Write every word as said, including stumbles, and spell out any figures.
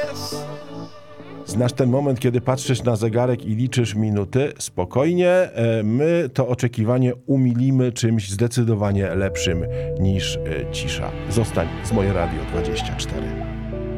Znasz ten moment, kiedy patrzysz na zegarek i liczysz minuty? Spokojnie, my to oczekiwanie umilimy czymś zdecydowanie lepszym niż cisza. Zostań z Moje Radio dwadzieścia cztery.